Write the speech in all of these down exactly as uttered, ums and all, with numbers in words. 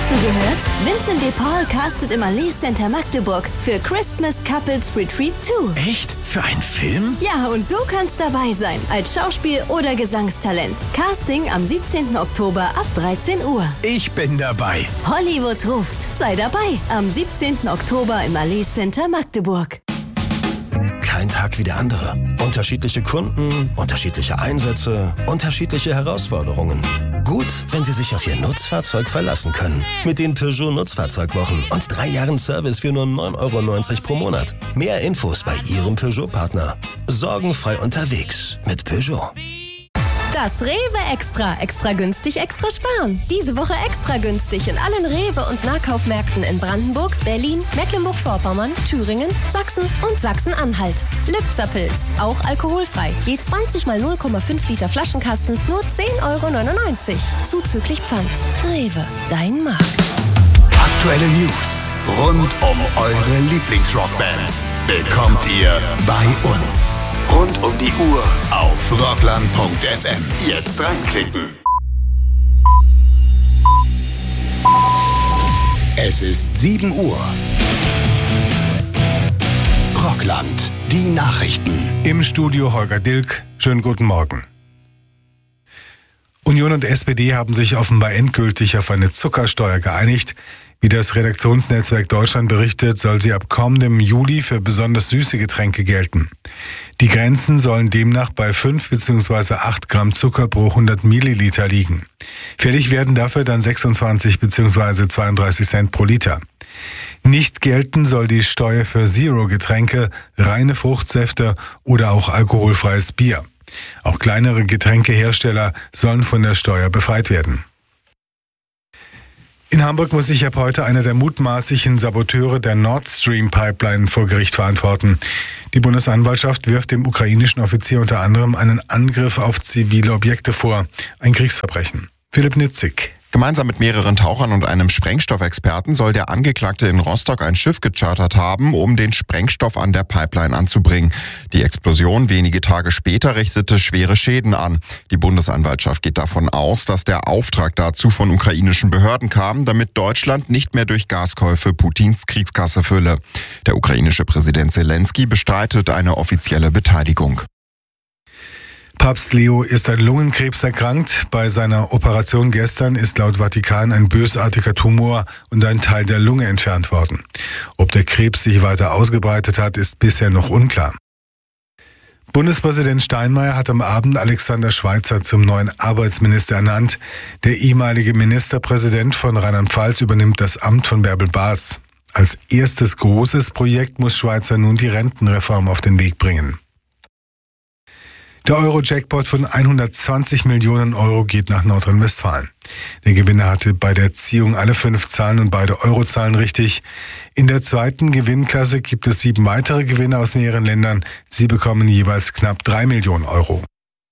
du gehört? Vincent de Paul castet im Allee Center Magdeburg für Christmas Couples Retreat zwei. Echt? Für einen Film? Ja, und du kannst dabei sein, als Schauspiel- oder Gesangstalent. Casting am siebzehnten Oktober ab dreizehn Uhr. Ich bin dabei. Hollywood ruft. Sei dabei am siebzehnten Oktober im Allee Center Magdeburg. Kein Tag wie der andere. Unterschiedliche Kunden, unterschiedliche Einsätze, unterschiedliche Herausforderungen. Gut, wenn Sie sich auf Ihr Nutzfahrzeug verlassen können. Mit den Peugeot Nutzfahrzeugwochen und drei Jahren Service für nur neun Euro neunzig pro Monat. Mehr Infos bei Ihrem Peugeot-Partner. Sorgenfrei unterwegs mit Peugeot. Das Rewe Extra. Extra günstig, extra sparen. Diese Woche extra günstig in allen Rewe- und Nahkaufmärkten in Brandenburg, Berlin, Mecklenburg-Vorpommern, Thüringen, Sachsen und Sachsen-Anhalt. Lipzerpilz, auch alkoholfrei. Je zwanzig mal null Komma fünf Liter Flaschenkasten, nur zehn Euro neunundneunzig. Zuzüglich Pfand. Rewe, dein Markt. Aktuelle News rund um eure Lieblingsrockbands bekommt ihr bei uns. Rund um die Uhr auf rockland punkt f m. Jetzt reinklicken. Es ist sieben Uhr. Rockland, die Nachrichten. Im Studio Holger Dilk. Schönen guten Morgen. Union und S P D haben sich offenbar endgültig auf eine Zuckersteuer geeinigt. Wie das Redaktionsnetzwerk Deutschland berichtet, soll sie ab kommendem Juli für besonders süße Getränke gelten. Die Grenzen sollen demnach bei fünf bzw. acht Gramm Zucker pro hundert Milliliter liegen. Fällig werden dafür dann sechsundzwanzig bzw. zweiunddreißig Cent pro Liter. Nicht gelten soll die Steuer für Zero-Getränke, reine Fruchtsäfte oder auch alkoholfreies Bier. Auch kleinere Getränkehersteller sollen von der Steuer befreit werden. In Hamburg muss sich ab heute einer der mutmaßlichen Saboteure der Nord Stream Pipeline vor Gericht verantworten. Die Bundesanwaltschaft wirft dem ukrainischen Offizier unter anderem einen Angriff auf zivile Objekte vor. Ein Kriegsverbrechen. Philipp Nitzig. Gemeinsam mit mehreren Tauchern und einem Sprengstoffexperten soll der Angeklagte in Rostock ein Schiff gechartert haben, um den Sprengstoff an der Pipeline anzubringen. Die Explosion wenige Tage später richtete schwere Schäden an. Die Bundesanwaltschaft geht davon aus, dass der Auftrag dazu von ukrainischen Behörden kam, damit Deutschland nicht mehr durch Gaskäufe Putins Kriegskasse fülle. Der ukrainische Präsident Zelensky bestreitet eine offizielle Beteiligung. Papst Leo ist an Lungenkrebs erkrankt. Bei seiner Operation gestern ist laut Vatikan ein bösartiger Tumor und ein Teil der Lunge entfernt worden. Ob der Krebs sich weiter ausgebreitet hat, ist bisher noch unklar. Bundespräsident Steinmeier hat am Abend Alexander Schweitzer zum neuen Arbeitsminister ernannt. Der ehemalige Ministerpräsident von Rheinland-Pfalz übernimmt das Amt von Bärbel Baas. Als erstes großes Projekt muss Schweitzer nun die Rentenreform auf den Weg bringen. Der Euro-Jackpot von hundertzwanzig Millionen Euro geht nach Nordrhein-Westfalen. Der Gewinner hatte bei der Ziehung alle fünf Zahlen und beide Eurozahlen richtig. In der zweiten Gewinnklasse gibt es sieben weitere Gewinner aus mehreren Ländern. Sie bekommen jeweils knapp drei Millionen Euro.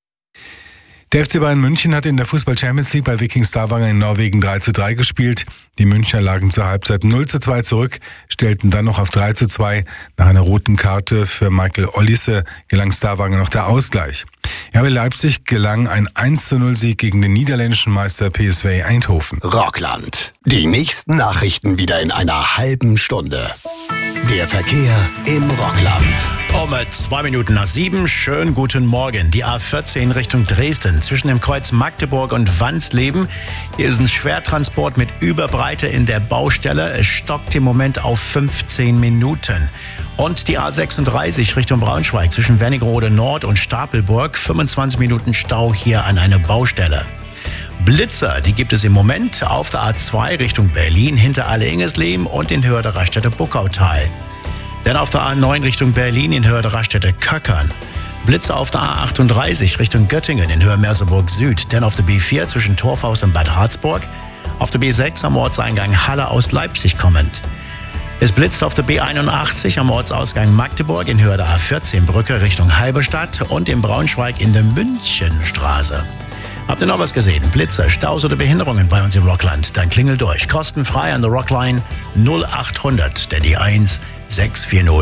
Der F C Bayern München hat in der Fußball-Champions League bei Viking Stavanger in Norwegen drei zu drei gespielt. Die Münchner lagen zur Halbzeit null zu zwei zurück, stellten dann noch auf drei zu zwei. Nach einer roten Karte für Michael Olise gelang Stavanger noch der Ausgleich. R B Leipzig gelang ein eins zu null Sieg gegen den niederländischen Meister P S V Eindhoven. Rockland. Die nächsten Nachrichten wieder in einer halben Stunde. Der Verkehr im Rockland. Um zwei Minuten nach sieben, schönen guten Morgen. Die A vierzehn Richtung Dresden, zwischen dem Kreuz Magdeburg und Wansleben. Hier ist ein Schwertransport mit Überbreite in der Baustelle. Es stockt im Moment auf fünfzehn Minuten. Und die A sechsunddreißig Richtung Braunschweig, zwischen Wernigerode Nord und Stapelburg. fünfundzwanzig Minuten Stau hier an einer Baustelle. Blitzer, die gibt es im Moment auf der A zwei Richtung Berlin, hinter Alle-Ingesleben und in Hörde Raststätte Buckautal. Dann auf der A neun Richtung Berlin in Hörde Raststätte Köckern. Blitzer auf der A achtunddreißig Richtung Göttingen in Höhe Merseburg Süd. Dann auf der B vier zwischen Torfhaus und Bad Harzburg. Auf der B sechs am Ortseingang Halle aus Leipzig kommend. Es blitzt auf der B einundachtzig am Ortsausgang Magdeburg in Höhe der A vierzehn Brücke Richtung Halberstadt und in Braunschweig in der Münchenstraße. Habt ihr noch was gesehen? Blitzer, Staus oder Behinderungen bei uns im Rockland? Dann klingelt durch. Kostenfrei an der Rockline null achthundert, der die eins sechs vier null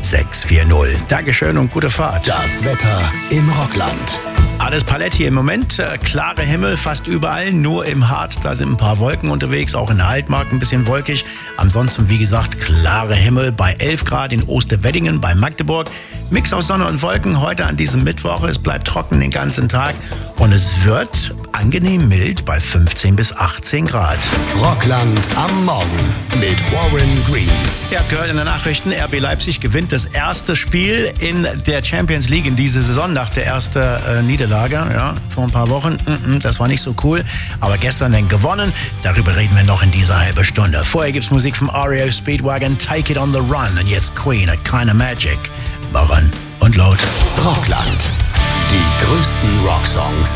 sechs vier null. Dankeschön und gute Fahrt. Das Wetter im Rockland. Alles Paletti im Moment, äh, klare Himmel fast überall, nur im Harz, da sind ein paar Wolken unterwegs, auch in der Altmark ein bisschen wolkig. Ansonsten, wie gesagt, klare Himmel bei elf Grad in Osterweddingen bei Magdeburg. Mix aus Sonne und Wolken heute an diesem Mittwoch, es bleibt trocken den ganzen Tag und es wird angenehm mild bei fünfzehn bis achtzehn Grad. Rockland am Morgen mit Warren Green. Ihr habt gehört in den Nachrichten, R B Leipzig gewinnt das erste Spiel in der Champions League in dieser Saison nach der ersten äh, Niederlage. Ja, vor ein paar Wochen. Das war nicht so cool. Aber gestern dann gewonnen. Darüber reden wir noch in dieser halben Stunde. Vorher gibt's Musik vom R E O Speedwagon, Take It on the Run. Und jetzt Queen, A Kind of Magic. Mach an und laut. Rockland. Die größten Rocksongs.